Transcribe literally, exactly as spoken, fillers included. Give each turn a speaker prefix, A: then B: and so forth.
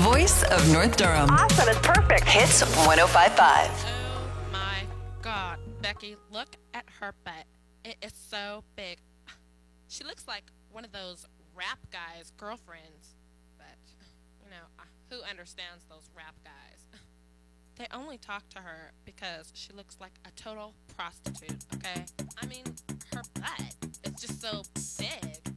A: voice of North Durham.
B: Awesome. It's perfect.
A: Hits one oh five point five.
C: Oh my God, Becky, look at her butt. It is so big. She looks like one of those rap guys' girlfriends. But, you know, uh, who understands those rap guys? They only talk to her because she looks like a total prostitute, okay? I mean, her butt is just so big.